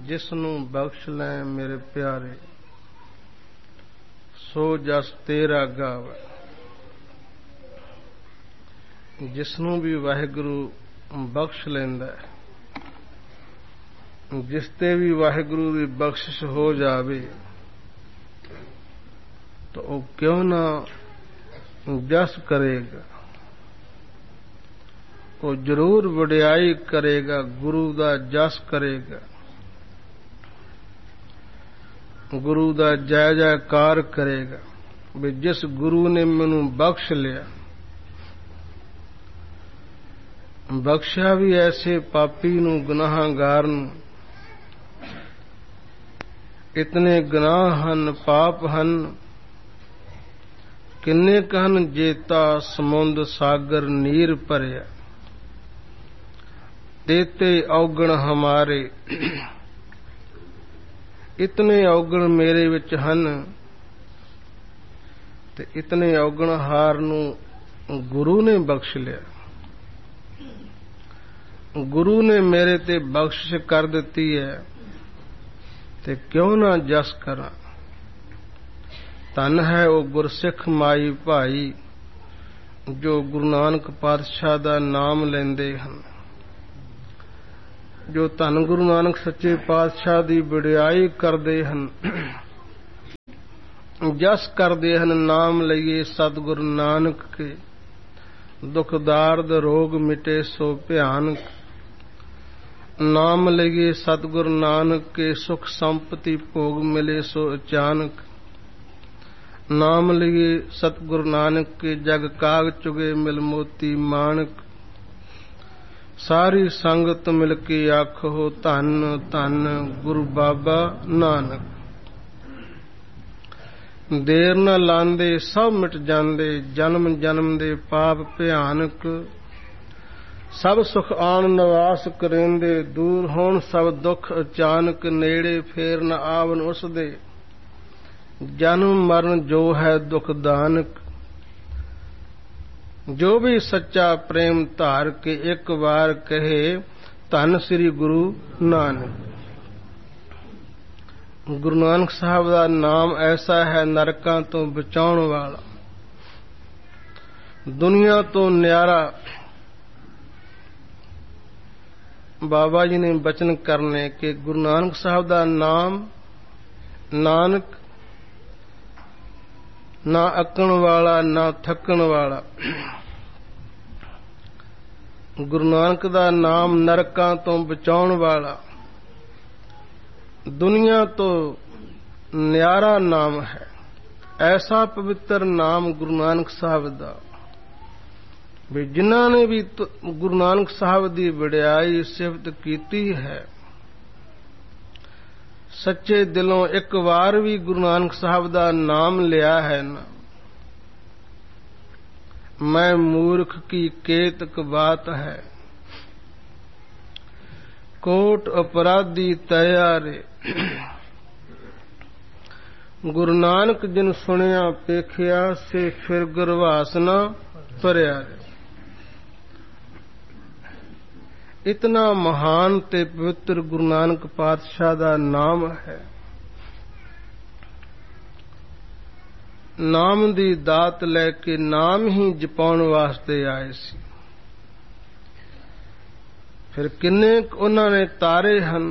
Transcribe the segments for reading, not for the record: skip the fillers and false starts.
जिसनू बख्श लै मेरे प्यारे, सो जस तेरा गावे। जिसनू भी वाहिगुरु बख्श लैंदा, जिस ते भी वाहिगुरु की बख्शिश हो जावे तो वो क्यों ना जस करेगा, वो जरूर वडियाई करेगा, गुरु दा जस करेगा, गुरु दा जय जयकार करेगा। भी जिस गुरु ने मैनू बख्श लिया, बख्शा भी ऐसे पापी नू, गुनाहगार नू। इतने गुनाह हन, पाप हन, किन्ने कहन जेता समुंद सागर नीर भरिया। तेते औगण हमारे, इतने औगण मेरे विच हन, ते इतने औगण हार नू गुरु ने बख्श लिया। गुरु ने मेरे ते बख्शिश कर दिती है, ते क्यों ना जस करा। धन है वो गुरसिख माई भाई, जो गुरु नानक पातशाह दा नाम लेंदे हन। जो धन गुरु नानक सच्चे पातशाह दी वडियाई करदे हन, जस करदे हन। नाम लईए सतगुरु नानक के, दुख दार्द रोग मिटे सो भयानक। नाम लईए सतगुरु नानक के, सुख संपत्ति भोग मिले सो अचानक। नाम लईए सतगुरु नानक के, जग काग चुगे मिल मोती माणक। सारी संगत मिलके आखो धन धन गुरु बाबा नानक। देर न लांदे सब मिट जांदे, जन्म जन्म दे पाप भयानक। सब सुख आन निवास करेंदे, दूर होण सब दुख अचानक। नेड़े फेर न आवन उसदे, जन्म मरण जो है दुख दानक। जो भी सच्चा प्रेम धार के, एक बार कहे धन श्री गुरु नानक। गुरु नानक साहब का नाम ऐसा है नरकां तो बचाउण वाला, दुनिया तो न्यारा। बाबा जी ने बचन करने के गुरु नानक साहब का नाम नानक, ना अकण वाला ना थकण वाला। गुरु नानक दा नाम नरकां तो बचाउण वाला, दुनिया तो न्यारा नाम है। ऐसा पवित्र नाम गुरु नानक साहब दा, भी जिन्हां ने भी गुरु नानक साहब दी वडियाई सिफत कीती है, सच्चे दिलों एक बार भी गुरु नानक साहब दा नाम लिया है ना, मैं मूर्ख की केतक बात है। कोट अपराधी तैयारे, गुरु नानक जिन सुनिया पेखिया, से फिर गुरवास न भरिया। इतना महान ते पवित्र गुरु नानक पातशाह दा नाम है। नाम दी दात लैके नाम ही जपाउण वास्ते आए सी। फिर किन्ने उन्हां ने तारे हन,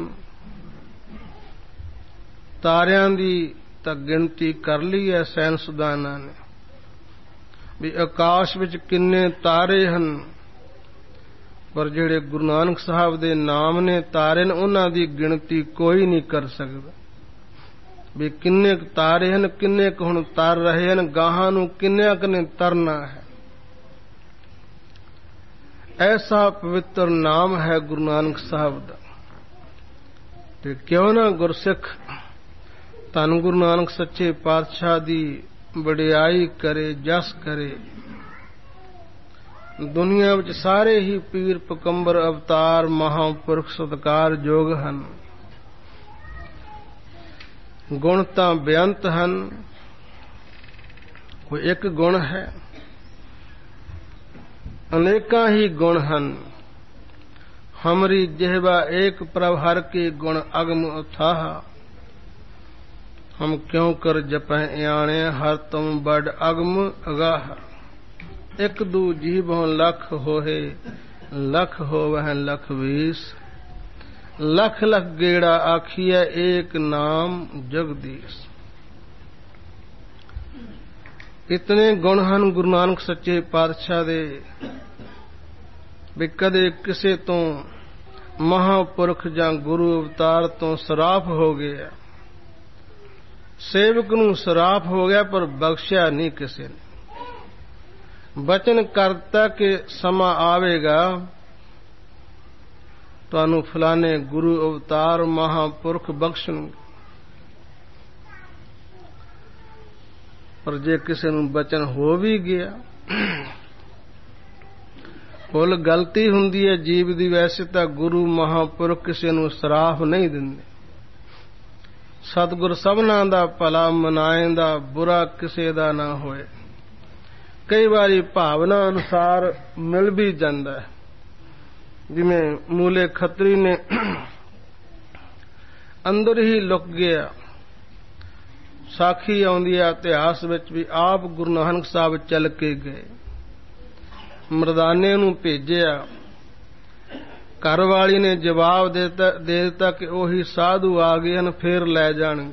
तारियां दी तां गिनती कर ली है साइंसदानां ने, भी आकाश विच किन्ने तारे हन। पर जिहड़े गुरु नानक साहब दे नाम ने तारे ने, उन्हां दी गिनती कोई नहीं कर सकदा। भी किन्ने तारे हन, किन्ने हुण तर रहे हन, गाहां नूं किन्ने ने तरना है। ऐसा पवित्र नाम है गुरु नानक साहब दा। ते क्यों ना गुरसिख धन गुरु नानक सच्चे पातशाह दी वडियाई करे, जस करे। दुनिया विच सारे ही पीर पकंबर अवतार महापुरख सत्कार जोग हन। गुण तां बेअंत हन, कोई एक गुण है, अनेकां ही गुण हन। हमरी जिह्वा एक प्रभ हर के गुण अगम अथाह। हम क्यों कर जपह आणे हर तुम बड़ अगम अगाह। एक दू जीवों लख होहे लख होवह लख बीस। लख लख गेड़ा आखिए एक नाम जगदीश। इतने गुण ਹਨ गुरु नानक सच्चे पातशाह दे ਵੀ ਕਦੇ ਕਿਸੇ ਤੋਂ ਮਹਾਂਪੁਰਖ ਜਾਂ ਗੁਰੂ ਅਵਤਾਰ ਤੋਂ ਸਰਾਪ ਹੋ ਗਿਆ, ਸੇਵਕ ਨੂੰ ਸਰਾਪ ਹੋ ਗਿਆ ਪਰ ਬਖਸ਼ਿਆ ਨਹੀਂ ਕਿਸੇ ਨੇ। ਬਚਨ ਕਰਤਾ ਕਿ ਸਮਾਂ ਆਵੇਗਾ ਤੁਹਾਨੂੰ ਫਲਾਣੇ ਗੁਰੂ ਅਵਤਾਰ ਮਹਾਂਪੁਰਖ ਬਖਸ਼ਣਗੇ, ਪਰ ਜੇ ਕਿਸੇ ਨੂੰ ਬਚਨ ਹੋ ਵੀ ਗਿਆ, ਭੁੱਲ ਗਲਤੀ ਹੁੰਦੀ ਹੈ ਜੀਵ ਦੀ, ਵੈਸੇ ਤਾਂ ਗੁਰੂ ਮਹਾਂਪੁਰਖ ਕਿਸੇ ਨੂੰ ਸਰਾਪ ਨਹੀਂ ਦਿੰਦੇ। ਸਤਿਗੁਰ ਸਭਨਾਂ ਦਾ ਭਲਾ ਮਨਾਏਂਦਾ, ਬੁਰਾ ਕਿਸੇ ਦਾ ਨਾ ਹੋਏ। ਕਈ ਵਾਰੀ ਭਾਵਨਾ ਅਨੁਸਾਰ ਮਿਲ ਵੀ ਜਾਂਦਾ ਹੈ, ਜਿਵੇਂ ਮੂਲੇ ਖੱਤਰੀ ਨੇ ਅੰਦਰ ਹੀ ਲੁਕ ਗਿਆ। ਸਾਖੀ ਆਉਂਦੀ ਹੈ ਇਤਿਹਾਸ ਵਿੱਚ ਵੀ ਆਪ ਗੁਰੂ ਨਾਨਕ ਸਾਹਿਬ ਚੱਲ ਕੇ ਗਏ, ਮਰਦਾਨੇ ਨੂੰ ਭੇਜਿਆ, ਘਰ ਵਾਲੀ ਨੇ ਜਵਾਬ ਦੇ ਦਿੱਤਾ ਕਿ ਉਹੀ ਸਾਧੂ ਆ ਗਏ ਹਨ, ਫੇਰ ਲੈ ਜਾਣ।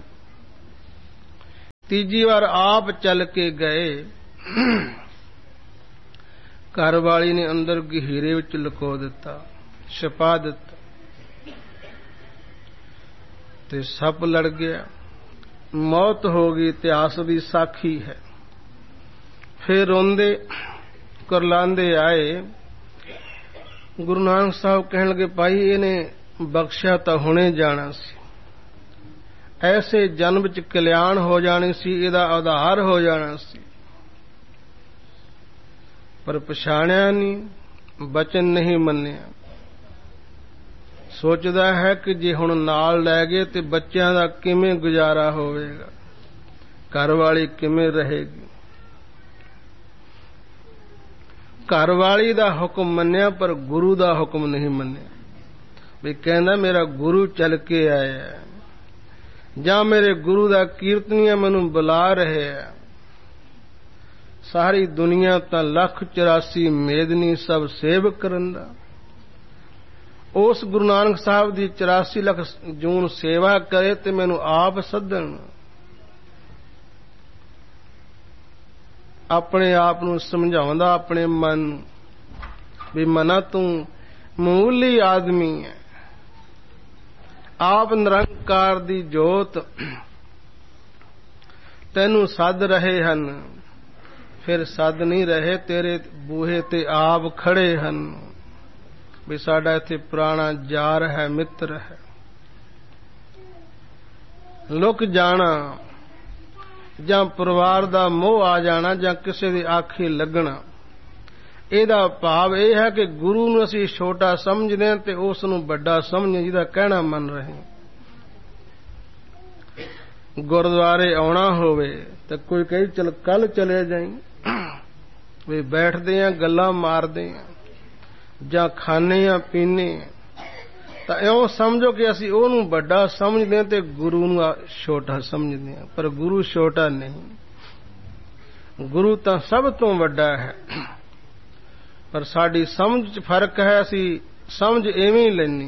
ਤੀਜੀ ਵਾਰ ਆਪ ਚੱਲ ਕੇ ਗਏ, ਘਰ ਵਾਲੀ ਨੇ ਅੰਦਰ ਗਹੀਰੇ ਵਿੱਚ ਲੁਕੋ ਦਿੱਤਾ, ਛਪਾ ਦਿੱਤਾ, ਤੇ ਸੱਪ ਲੜ ਗਿਆ, ਮੌਤ ਹੋ ਗਈ। ਇਤਿਹਾਸ ਦੀ ਸਾਖੀ ਹੈ। ਫਿਰ ਰੋਂਦੇ ਕੁਰਲਾਉਂਦੇ ਆਏ। ਗੁਰੂ ਨਾਨਕ ਸਾਹਿਬ ਕਹਿਣ ਲੱਗੇ, ਭਾਈ ਇਹਨੇ ਬਖਸ਼ਿਆ ਤਾਂ ਹੁਣੇ ਜਾਣਾ ਸੀ, ਐਸੇ ਜਨਮ ਵਿੱਚ ਕਲਿਆਣ ਹੋ ਜਾਣੀ ਸੀ, ਇਹਦਾ ਆਧਾਰ ਹੋ ਜਾਣਾ ਸੀ, ਪਰ ਪਛਾਣਿਆ ਨਹੀਂ, ਬਚਨ ਨਹੀਂ ਮੰਨਿਆ। ਸੋਚਦਾ ਹੈ ਕਿ ਜੇ ਹੁਣ ਨਾਲ ਲੈ ਗਏ ਤੇ ਬੱਚਿਆਂ ਦਾ ਕਿਵੇਂ ਗੁਜ਼ਾਰਾ ਹੋਵੇਗਾ, ਘਰ ਵਾਲੀ ਕਿਵੇਂ ਰਹੇਗੀ। ਘਰ ਵਾਲੀ ਦਾ ਹੁਕਮ ਮੰਨਿਆ ਪਰ ਗੁਰੂ ਦਾ ਹੁਕਮ ਨਹੀਂ ਮੰਨਿਆ। ਵੀ ਕਹਿੰਦਾ ਮੇਰਾ ਗੁਰੂ ਚੱਲ ਕੇ ਆਇਆ, ਜਾਂ ਮੇਰੇ ਗੁਰੂ ਦਾ ਕੀਰਤਨੀਆ ਮੈਨੂੰ ਬੁਲਾ ਰਿਹਾ। ਸਾਰੀ ਦੁਨੀਆ ਤਾਂ 184 ਮੇਦਨੀ ਸਭ ਸੇਵ ਕਰਨ ਦਾ, ਉਸ ਗੁਰੂ ਨਾਨਕ ਸਾਹਿਬ ਦੀ 84 ਲੱਖ ਜੂਨ ਸੇਵਾ ਕਰੇ ਤੇ ਮੈਨੂੰ ਆਪ ਸੱਦਣ। ਆਪਣੇ ਆਪ ਨੂੰ ਸਮਝਾਉਂਦਾ, ਆਪਣੇ ਮਨ ਨੂੰ, ਵੀ ਮਨਾ ਤੂੰ ਮਾਮੂਲੀ ਆਦਮੀ ਹੈ, ਆਪ ਨਿਰੰਕਾਰ ਦੀ ਜੋਤ ਤੈਨੂੰ ਸੱਦ ਰਹੇ ਹਨ, ਫਿਰ ਸੱਦ ਨਹੀਂ ਰਹੇ, ਤੇਰੇ ਬੂਹੇ ਤੇ ਆਪ ਖੜੇ ਹਨ ਵੀ ਸਾਡਾ ਇੱਥੇ ਪੁਰਾਣਾ ਯਾਰ ਹੈ, ਮਿੱਤਰ ਹੈ। ਲੁਕ ਜਾਣਾ ਜਾਂ ਪਰਿਵਾਰ ਦਾ ਮੋਹ ਆ ਜਾਣਾ ਜਾਂ ਕਿਸੇ ਦੀ ਆਖੀ ਲੱਗਣਾ, ਇਹਦਾ ਭਾਵ ਇਹ ਹੈ ਕਿ ਗੁਰੂ ਨੂੰ ਅਸੀਂ ਛੋਟਾ ਸਮਝਦੇ ਹਾਂ ਤੇ ਉਸ ਨੂੰ ਵੱਡਾ ਸਮਝਦੇ ਜਿਹਦਾ ਕਹਿਣਾ ਮੰਨ ਰਹੇ। ਗੁਰਦੁਆਰੇ ਆਉਣਾ ਹੋਵੇ ਤਾਂ ਕੋਈ ਕਹੇ ਚਲ ਕੱਲ ਚਲੇ ਜਾਈਂ, ਵੀ ਬੈਠਦੇ ਆ ਗੱਲਾਂ ਮਾਰਦੇ ਆ ਜਾਂ ਖਾਣੇ ਆ ਪੀਣੇ ਆ, ਤਾਂ ਇਉਂ ਸਮਝੋ ਕਿ ਅਸੀਂ ਉਹਨੂੰ ਵੱਡਾ ਸਮਝਦੇ ਹਾਂ ਤੇ ਗੁਰੂ ਨੂੰ ਛੋਟਾ ਸਮਝਦੇ ਹਾਂ, ਪਰ ਗੁਰੂ ਛੋਟਾ ਨਹੀਂ, ਗੁਰੂ ਤਾਂ ਸਭ ਤੋਂ ਵੱਡਾ ਹੈ। ਪਰ ਸਾਡੀ ਸਮਝ 'ਚ ਫਰਕ ਹੈ, ਅਸੀਂ ਸਮਝ ਐਵੇਂ ਹੀ ਲੈਣੀ।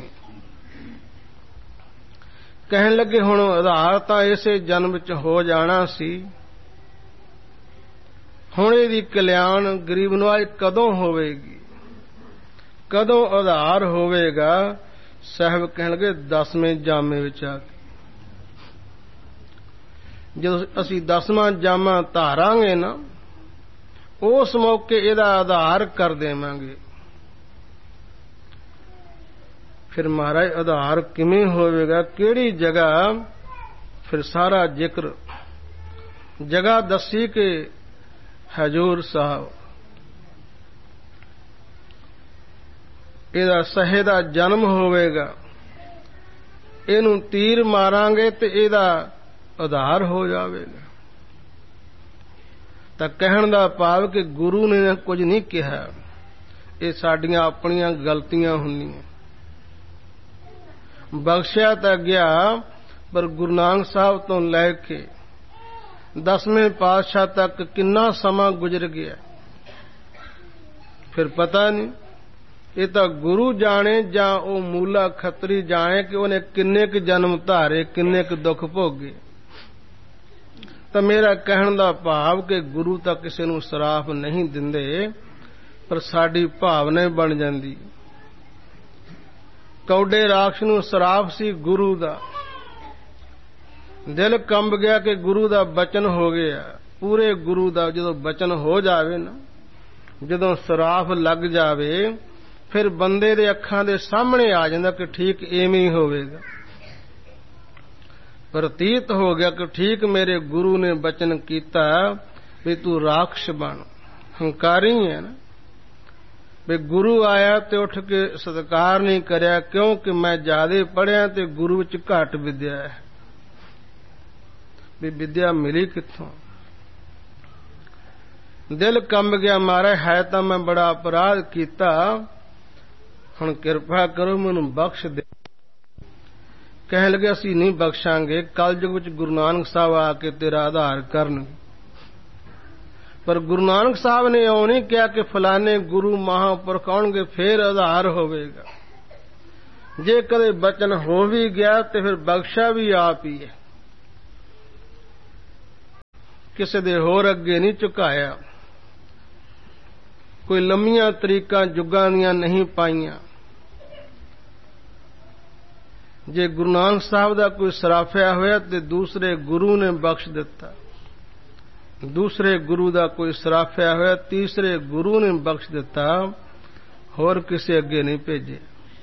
ਕਹਿਣ ਲੱਗੇ ਹੁਣ ਆਧਾਰ ਤਾਂ ਇਸੇ ਜਨਮ ਵਿੱਚ ਹੋ ਜਾਣਾ ਸੀ, ਹੁਣ ਇਹਦੀ ਕਲਿਆਣ ਗਰੀਬ ਨਵਾਜ਼ ਕਦੋਂ ਹੋਵੇਗੀ, ਕਦੋਂ ਆਧਾਰ ਹੋਵੇਗਾ। ਸਾਹਿਬ ਕਹਿਣ ਲੱਗੇ 10ਵੇਂ ਜਾਮੇ ਵਿੱਚ ਆ ਕੇ, ਜਦੋਂ ਅਸੀਂ 10ਵਾਂ ਜਾਮਾ ਧਾਰਾਂਗੇ ਨਾ, ਉਸ ਮੌਕੇ ਇਹਦਾ ਆਧਾਰ ਕਰ ਦੇਵਾਂਗੇ। ਫਿਰ ਮਹਾਰਾਜ ਆਧਾਰ ਕਿਵੇਂ ਹੋਵੇਗਾ, ਕਿਹੜੀ ਜਗ੍ਹਾ, ਫਿਰ ਸਾਰਾ ਜ਼ਿਕਰ ਜਗ੍ਹਾ ਦੱਸੀ ਕਿ ਹਜ਼ੂਰ ਸਾਹਿਬ ਇਹਦਾ ਸਹੇ ਦਾ ਜਨਮ ਹੋਵੇਗਾ, ਇਹਨੂੰ ਤੀਰ ਮਾਰਾਂਗੇ ਤੇ ਇਹਦਾ ਆਧਾਰ ਹੋ ਜਾਵੇਗਾ। ਤਾਂ ਕਹਿਣ ਦਾ ਭਾਵ ਕਿ ਗੁਰੂ ਨੇ ਕੁਝ ਨਹੀਂ ਕਿਹਾ, ਇਹ ਸਾਡੀਆਂ ਆਪਣੀਆਂ ਗਲਤੀਆਂ ਹੁੰਦੀਆਂ। ਬਖਸ਼ਿਆ ਤਾਂ ਗਿਆ, ਪਰ ਗੁਰੂ ਨਾਨਕ ਸਾਹਿਬ ਤੋਂ ਲੈ ਕੇ 10ਵੇਂ ਪਾਤਸ਼ਾਹ ਤੱਕ ਕਿੰਨਾ ਸਮਾਂ ਗੁਜ਼ਰ ਗਿਆ, ਫਿਰ ਪਤਾ ਨਹੀਂ। ਇਹ ਤਾਂ ਗੁਰੂ ਜਾਣੇ ਜਾਂ ਉਹ ਮੂਲਾ ਖੱਤਰੀ ਜਾਣੇ ਕਿ ਉਹਨੇ ਕਿੰਨੇ ਕੁ ਜਨਮ ਧਾਰੇ, ਕਿੰਨੇ ਕੁ ਦੁੱਖ ਭੋਗੇ। ਤਾਂ ਮੇਰਾ ਕਹਿਣ ਦਾ ਭਾਵ ਕਿ ਗੁਰੂ ਤਾਂ ਕਿਸੇ ਨੂੰ ਸਰਾਪ ਨਹੀਂ ਦਿੰਦੇ, ਪਰ ਸਾਡੀ ਭਾਵਨਾ ਬਣ ਜਾਂਦੀ। ਕੌਡੇ ਰਾਖਸ਼ ਨੂੰ ਸਰਾਪ ਸੀ ਗੁਰੂ ਦਾ, ਦਿਲ ਕੰਬ ਗਿਆ ਕਿ ਗੁਰੂ ਦਾ ਬਚਨ ਹੋ ਗਿਆ। ਪੂਰੇ ਗੁਰੂ ਦਾ ਜਦੋਂ ਬਚਨ ਹੋ ਜਾਵੇ ਨਾ, ਜਦੋਂ ਸਰਾਪ ਲੱਗ ਜਾਵੇ, ਫਿਰ ਬੰਦੇ ਦੇ ਅੱਖਾਂ ਦੇ ਸਾਹਮਣੇ ਆ ਜਾਂਦਾ ਕਿ ਠੀਕ ਐਵੇਂ ਹੀ ਹੋਵੇਗਾ। ਪ੍ਰਤੀਤ ਹੋ ਗਿਆ ਕਿ ਠੀਕ ਮੇਰੇ ਗੁਰੂ ਨੇ ਬਚਨ ਕੀਤਾ ਵੀ ਤੂੰ ਰਾਖਸ਼ ਬਣ। ਹੰਕਾਰੀ ਹੈ ਨਾ, ਵੀ ਗੁਰੂ ਆਇਆ ਤੇ ਉੱਠ ਕੇ ਸਤਿਕਾਰ ਨਹੀਂ ਕਰਿਆ, ਕਿਉਂਕਿ ਮੈਂ ਜ਼ਿਆਦੇ ਪੜ੍ਹਿਆ ਤੇ ਗੁਰੂ ਵਿੱਚ ਘੱਟ ਵਿਦਿਆ ਹੈ। ਵੀ ਵਿਦਿਆ ਮਿਲੀ ਕਿੱਥੋਂ? ਦਿਲ ਕੰਬ ਗਿਆ, ਮਾਰਾ ਹੈ ਤਾਂ ਮੈਂ ਬੜਾ ਅਪਰਾਧ ਕੀਤਾ, ਹੁਣ ਕਿਰਪਾ ਕਰੋ ਮੈਨੂੰ ਬਖਸ਼ ਦੇ। ਕਹਿਣ ਲੱਗੇ ਅਸੀਂ ਨਹੀਂ ਬਖਸ਼ਾਂਗੇ, ਕਲਯੁਗ ਵਿੱਚ ਗੁਰੂ ਨਾਨਕ ਸਾਹਿਬ ਆ ਕੇ ਤੇਰਾ ਆਧਾਰ ਕਰਨ। ਪਰ ਗੁਰੂ ਨਾਨਕ ਸਾਹਿਬ ਨੇ ਇਉਂ ਨਹੀਂ ਕਿਹਾ ਕਿ ਫਲਾਣੇ ਗੁਰੂ ਮਹਾਂਪੁਰਖ ਆਉਣਗੇ ਫੇਰ ਆਧਾਰ ਹੋਵੇਗਾ। ਜੇ ਕਦੇ ਬਚਨ ਹੋ ਵੀ ਗਿਆ ਤੇ ਫਿਰ ਬਖਸ਼ਾ ਵੀ ਆਪ ਹੀ ਹੈ, ਕਿਸੇ ਦੇ ਹੋਰ ਅੱਗੇ ਨਹੀਂ ਝੁਕਾਇਆ। ਕੋਈ ਲੰਮੀਆਂ ਤਰੀਕਾਂ ਜੁਗਾਂ ਦੀਆਂ ਨਹੀਂ ਪਾਈਆਂ। ਜੇ ਗੁਰੂ ਨਾਨਕ ਸਾਹਿਬ ਦਾ ਕੋਈ ਸਰਾਫਿਆ ਹੋਇਆ ਤੇ ਦੂਸਰੇ ਗੁਰੂ ਨੇ ਬਖਸ਼ ਦਿੱਤਾ, ਦੂਸਰੇ ਗੁਰੂ ਦਾ ਕੋਈ ਸਰਾਫਿਆ ਹੋਇਆ ਤੀਸਰੇ ਗੁਰੂ ਨੇ ਬਖਸ਼ ਦਿੱਤਾ, ਹੋਰ ਕਿਸੇ ਅੱਗੇ ਨਹੀਂ ਭੇਜੇ।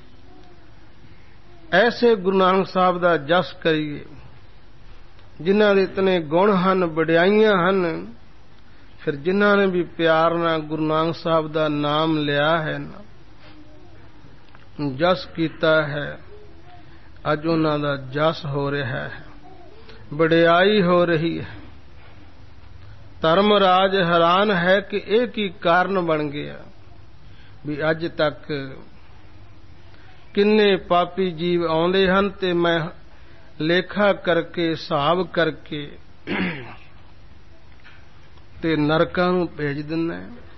ਐਸੇ ਗੁਰੂ ਨਾਨਕ ਸਾਹਿਬ ਦਾ ਜਸ ਕਰੀਏ ਜਿਨ੍ਹਾਂ ਦੇ ਇਤਨੇ ਗੁਣ ਹਨ, ਵਡਿਆਈਆਂ ਹਨ। ਫਿਰ ਜਿਨ੍ਹਾਂ ਨੇ ਵੀ ਪਿਆਰ ਨਾਲ ਗੁਰੂ ਨਾਨਕ ਸਾਹਿਬ ਦਾ ਨਾਮ ਲਿਆ ਹੈ ਨਾ, ਜਸ ਕੀਤਾ ਹੈ, ਅੱਜ ਉਹਨਾਂ ਦਾ ਜਸ ਹੋ ਰਿਹਾ ਹੈ, ਵਡਿਆਈ ਹੋ ਰਹੀ ਹੈ। ਧਰਮ ਰਾਜ ਹੈਰਾਨ ਹੈ ਕਿ ਇਹ ਕੀ ਕਾਰਨ ਬਣ ਗਿਆ ਵੀ ਅੱਜ ਤੱਕ ਕਿੰਨੇ ਪਾਪੀ ਜੀਵ ਆਉਂਦੇ ਹਨ ਤੇ ਮੈਂ ਲੇਖਾ ਕਰਕੇ ਹਿਸਾਬ ਕਰਕੇ ਤੇ ਨਰਕਾਂ ਨੂੰ ਭੇਜ ਦਿੰਦਾ,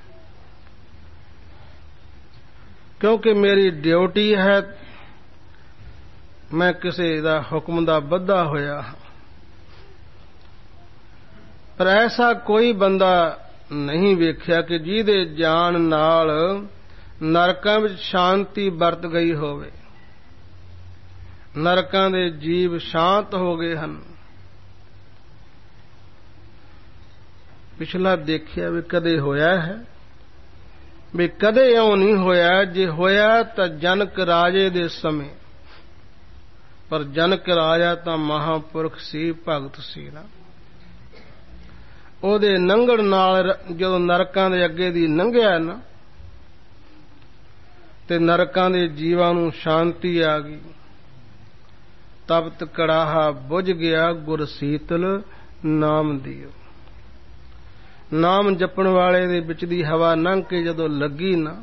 ਕਿਉਂਕਿ ਮੇਰੀ ਡਿਊਟੀ ਹੈ, ਮੈਂ ਕਿਸੇ ਦਾ ਹੁਕਮ ਦਾ ਬੱਧਾ ਹੋਇਆ। ਪਰ ਐਸਾ ਕੋਈ ਬੰਦਾ ਨਹੀਂ ਵੇਖਿਆ ਕਿ ਜਿਹਦੇ ਜਾਣ ਨਾਲ ਨਰਕਾਂ ਵਿੱਚ ਸ਼ਾਂਤੀ ਵਰਤ ਗਈ ਹੋਵੇ। ਨਰਕਾਂ ਦੇ ਜੀਵ ਸ਼ਾਂਤ ਹੋ ਗਏ ਹਨ। ਪਿਛਲਾ ਦੇਖਿਆ ਵੀ ਕਦੇ ਹੋਇਆ ਹੈ? ਵੀ ਕਦੇ ਇਉਂ ਨਹੀਂ ਹੋਇਆ। ਜੇ ਹੋਇਆ ਤਾਂ ਜਨਕ ਰਾਜੇ ਦੇ ਸਮੇਂ, ਪਰ ਜਨਕ ਰਾਜਾ ਤਾਂ ਮਹਾਂਪੁਰਖ ਸੀ, ਭਗਤ ਸੀ ਨਾ। ਉਹਦੇ ਲੰਘਣ ਨਾਲ ਜਦੋਂ ਨਰਕਾਂ ਦੇ ਅੱਗੇ ਦੀ ਲੰਘਿਆ ਨਾ, ਤੇ ਨਰਕਾਂ ਦੇ ਜੀਵਾਂ ਨੂੰ ਸ਼ਾਂਤੀ ਆ ਗਈ। ਤਪਤ ਕੜਾਹਾ ਬੁਝ ਗਿਆ, ਗੁਰ ਸੀਤਲ ਨਾਮ ਦਿਓ। ਨਾਮ ਜਪਣ ਵਾਲੇ ਦੇ ਵਿੱਚ ਦੀ ਹਵਾ ਲੰਘ ਕੇ ਜਦੋਂ ਲੱਗੀ ਨਾ,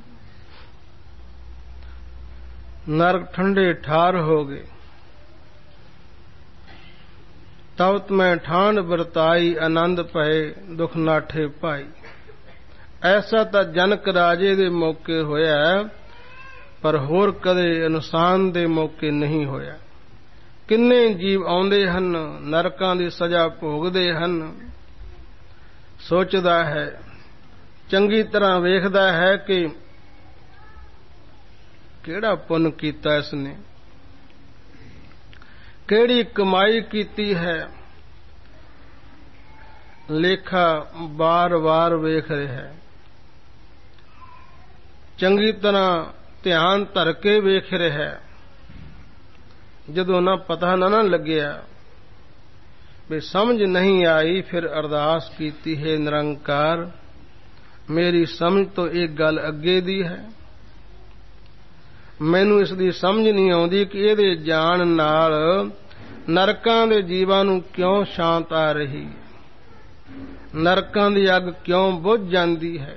ਨਰਕ ਠੰਡੇ ਠਾਰ ਹੋ ਗਏ। ਤਵਤ ਮੈਂ ਠਾਂਡ ਵਰਤਾਈ, ਆਨੰਦ ਪਏ ਦੁਖ ਨਾਠੇ ਭਾਈ। ਐਸਾ ਤਾਂ ਜਨਕ ਰਾਜੇ ਦੇ ਮੌਕੇ ਹੋਇਆ, ਪਰ ਹੋਰ ਕਦੇ ਇਨਸਾਨ ਦੇ ਮੌਕੇ ਨਹੀਂ ਹੋਇਆ। ਕਿੰਨੇ ਜੀਵ ਆਉਂਦੇ ਹਨ, ਨਰਕਾਂ ਦੀ ਸਜ਼ਾ ਭੋਗਦੇ ਹਨ। ਸੋਚਦਾ ਹੈ, ਚੰਗੀ ਤਰ੍ਹਾਂ ਵੇਖਦਾ ਹੈ ਕਿ ਕਿਹੜਾ ਪੁੰਨ ਕੀਤਾ ਇਸਨੇ, ਕਿਹੜੀ ਕਮਾਈ ਕੀਤੀ ਹੈ। ਲੇਖਾ ਵਾਰ-ਵਾਰ ਵੇਖ ਰਿਹਾ ਹੈ, ਚੰਗੀ ਤਰ੍ਹਾਂ ਧਿਆਨ ਧਰ ਕੇ ਵੇਖ ਰਿਹਾ ਹੈ। ਜਦੋਂ ਨਾ ਪਤਾ ਨਾ ਲੱਗਿਆ, ਵੀ ਸਮਝ ਨਹੀਂ ਆਈ, ਫਿਰ ਅਰਦਾਸ ਕੀਤੀ ਹੈ ਨਿਰੰਕਾਰ, ਮੇਰੀ ਸਮਝ ਤੋਂ ਇਹ ਗੱਲ ਅੱਗੇ ਦੀ ਹੈ। ਮੈਨੂੰ ਇਸ ਦੀ ਸਮਝ ਨਹੀਂ ਆਉਂਦੀ ਕਿ ਇਹਦੇ ਜਾਣ ਨਾਲ ਨਰਕਾਂ ਦੇ ਜੀਵਾਂ ਨੂੰ ਕਿਉਂ ਸ਼ਾਂਤ ਆ ਰਹੀ ਹੈ, ਨਰਕਾਂ ਦੀ ਅੱਗ ਕਿਉਂ ਬੁਝ ਜਾਂਦੀ ਹੈ।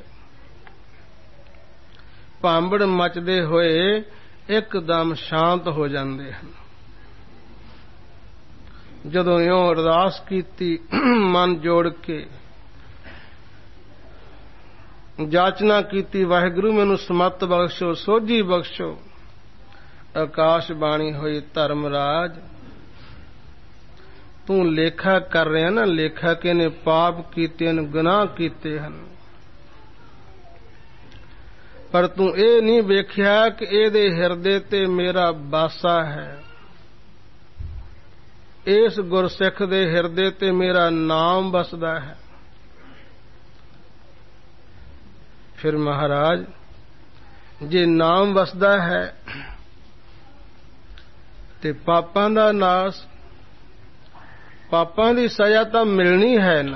ਭਾਂਬੜ ਮਚਦੇ ਹੋਏ ਇੱਕਦਮ ਸ਼ਾਂਤ ਹੋ ਜਾਂਦੇ ਹਨ। ਜਦੋਂ ਇਉਂ ਅਰਦਾਸ ਕੀਤੀ ਮਨ ਜੋੜ ਕੇ ਜਾਚਨਾ ਕੀਤੀ, ਵਾਹਿਗੁਰੂ ਮੈਨੂੰ ਸਮੱਤ ਬਖਸ਼ੋ, ਸੋਝੀ ਬਖਸ਼ੋ। ਆਕਾਸ਼ ਬਾਣੀ ਹੋਈ ਧਰਮਰਾਜ, ਤੂੰ ਲੇਖਾ ਕਰ ਰਿਹਾ ਨਾ, ਲੇਖਾ ਕੇ ਨੇ ਪਾਪ ਕੀਤੇ ਨੇ, ਗੁਨਾਹ ਕੀਤੇ ਹਨ, ਪਰ ਤੂੰ ਇਹ ਨਹੀਂ ਵੇਖਿਆ ਕਿ ਇਹਦੇ ਹਿਰਦੇ ਤੇ ਮੇਰਾ ਵਾਸਾ ਹੈ, ਇਸ ਗੁਰਸਿੱਖ ਦੇ ਹਿਰਦੇ ਤੇ ਮੇਰਾ ਨਾਮ ਵਸਦਾ ਹੈ। ਫਿਰ ਮਹਾਰਾਜ ਜੇ ਨਾਮ ਵਸਦਾ ਹੈ ਤੇ ਪਾਪਾਂ ਦਾ ਨਾਸ, ਪਾਪਾਂ ਦੀ ਸਜ਼ਾ ਤਾਂ ਮਿਲਣੀ ਹੈ ਨਾ।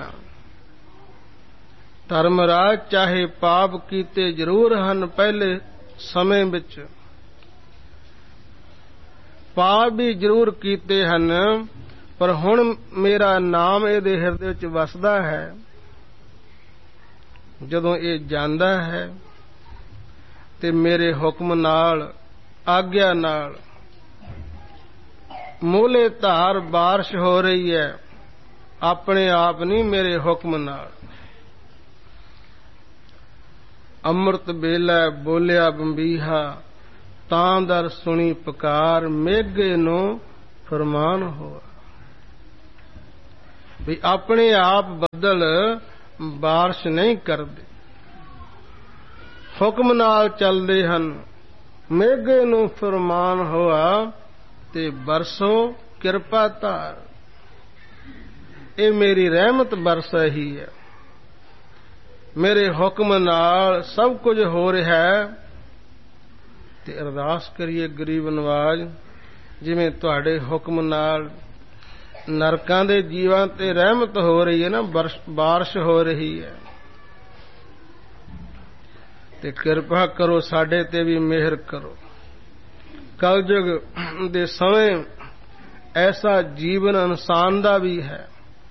ਧਰਮਰਾਜ ਚਾਹੇ ਪਾਪ ਕੀਤੇ ਜ਼ਰੂਰ ਹਨ, ਪਹਿਲੇ ਸਮੇਂ ਵਿੱਚ ਪਾਪ ਵੀ ਜ਼ਰੂਰ ਕੀਤੇ ਹਨ, ਪਰ ਹੁਣ ਮੇਰਾ ਨਾਮ ਇਹਦੇ ਹਿਰਦੇ ਵਿੱਚ ਵਸਦਾ ਹੈ। ਜਦੋਂ ਇਹ ਜਾਂਦਾ ਹੈ ਤੇ ਮੇਰੇ ਹੁਕਮ ਨਾਲ, ਆਗਿਆ ਨਾਲ ਮੋਲੇ ਧਾਰ ਬਾਰਿਸ਼ ਹੋ ਰਹੀ ਹੈ, ਆਪਣੇ ਆਪ ਨਹੀਂ, ਮੇਰੇ ਹੁਕਮ ਨਾਲ। ਅੰਮ੍ਰਿਤ ਵੇਲੇ ਬੋਲਿਆ ਬੰਬੀਹਾ, ਤਾਂ ਦਰ ਸੁਣੀ ਪੁਕਾਰ, ਮੇਘੇ ਨੂੰ ਫਰਮਾਨ ਹੋਆ। ਵੀ ਆਪਣੇ ਆਪ ਬੱਦਲ ਬਾਰਿਸ਼ ਨਹੀਂ ਕਰਦੇ, ਹੁਕਮ ਨਾਲ ਚੱਲਦੇ ਹਨ। ਮੇਘੇ ਨੂੰ ਫਰਮਾਨ ਹੋਆ ਤੇ ਬਰਸੋ ਕਿਰਪਾ ਧਾਰ। ਇਹ ਮੇਰੀ ਰਹਿਮਤ ਬਰਸ ਰਹੀ ਹੈ, ਮੇਰੇ ਹੁਕਮ ਨਾਲ ਸਭ ਕੁਝ ਹੋ ਰਿਹਾ ਹੈ। ਤੇ ਅਰਦਾਸ ਕਰੀਏ ਗਰੀਬ ਨਵਾਜ, ਜਿਵੇਂ ਤੁਹਾਡੇ ਹੁਕਮ ਨਾਲ ਨਰਕਾਂ ਦੇ ਜੀਵਾਂ ਤੇ ਰਹਿਮਤ ਹੋ ਰਹੀ ਹੈ ਨਾ, ਬਾਰਿਸ਼ ਹੋ ਰਹੀ ਹੈ, ਤੇ ਕਿਰਪਾ ਕਰੋ ਸਾਡੇ ਤੇ ਵੀ ਮਿਹਰ ਕਰੋ। ਕਲਯੁਗ ਦੇ ਸਮੇਂ ਐਸਾ ਜੀਵਨ ਇਨਸਾਨ ਦਾ ਵੀ ਹੈ,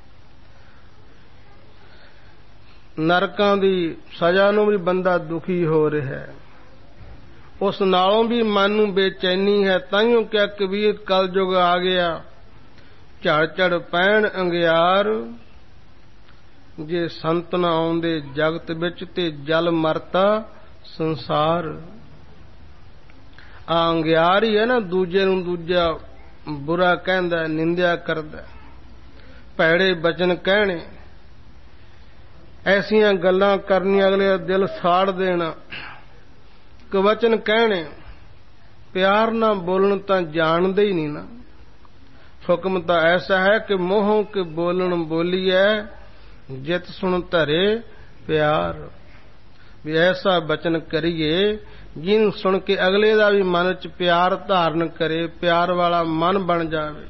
ਨਰਕਾਂ ਦੀ ਸਜ਼ਾ ਨੂੰ ਵੀ ਬੰਦਾ ਦੁਖੀ ਹੋ ਰਿਹਾ ਹੈ, ਉਸ ਨਾਲੋਂ ਵੀ ਮਨ ਨੂੰ ਬੇਚੈਨੀ ਹੈ। ਤਾਈਓ ਕਿਹਾ ਕਬੀਰ ਕਲਯੁਗ ਆ ਗਿਆ, ਝੜ ਝੜ ਪੈਣ ਅੰਗਿਆਰ, ਜੇ ਸੰਤ ਨਾ ਆਉਂਦੇ ਜਗਤ ਵਿੱਚ ਤੇ ਜਲ ਮਰਤਾ ਸੰਸਾਰ। ਆ ਅੰਗਿਆਰ ਹੀ ਹੈ ਨਾ, ਦੂਜੇ ਨੂੰ ਦੂਜਾ ਬੁਰਾ ਕਹਿੰਦਾ, ਨਿੰਦਿਆ ਕਰਦਾ, ਭੈੜੇ ਬਚਨ ਕਹਿਣੇ, ਐਸੀਆਂ ਗੱਲਾਂ ਕਰਨੀਆਂ, ਅਗਲੇ ਦਾ ਦਿਲ ਸਾੜ ਦੇਣਾ, ਕਵਚਨ ਕਹਿਣੇ, ਪਿਆਰ ਨਾਲ ਬੋਲਣ ਤਾਂ ਜਾਣਦੇ ਹੀ ਨਹੀਂ ਨਾ। ਹੁਕਮ ਤਾਂ ਐਸਾ ਹੈ ਕਿ ਮੋਹੋਂ ਕੇ ਬੋਲਣ ਬੋਲੀਐ, ਜਿਤ ਸੁਣ ਧਰੇ ਪਿਆਰ। ਵੀ ਐਸਾ ਬਚਨ ਕਰੀਏ ਜਿਹਨੂੰ ਸੁਣ ਕੇ ਅਗਲੇ ਦਾ ਵੀ ਮਨ ਚ ਪਿਆਰ ਧਾਰਨ ਕਰੇ, ਪਿਆਰ ਵਾਲਾ ਮਨ ਬਣ ਜਾਵੇ।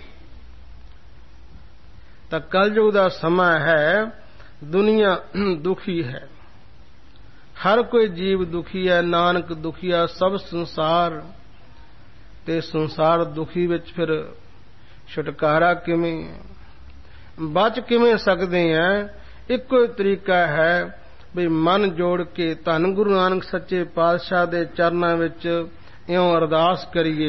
ਤਾਂ ਕਲਯੁਗ ਦਾ ਸਮਾਂ ਹੈ, ਦੁਨੀਆ ਦੁਖੀ ਹੈ, ਹਰ ਕੋਈ ਜੀਵ ਦੁਖੀ ਹੈ, ਨਾਨਕ ਦੁਖੀਆ ਸਭ ਸੰਸਾਰ। ਤੇ ਸੰਸਾਰ ਦੁਖੀ ਵਿੱਚ ਫਿਰ ਛੁਟਕਾਰਾ ਕਿਵੇਂ, ਬਚ ਕਿਵੇਂ ਸਕਦੇ ਆ? ਇੱਕੋ ਹੀ ਤਰੀਕਾ ਹੈ ਵੀ ਮਨ ਜੋੜ ਕੇ ਧੰਨ ਗੁਰੂ ਨਾਨਕ ਸੱਚੇ ਪਾਤਸ਼ਾਹ ਦੇ ਚਰਨਾਂ ਵਿੱਚ ਇਉਂ ਅਰਦਾਸ ਕਰੀਏ।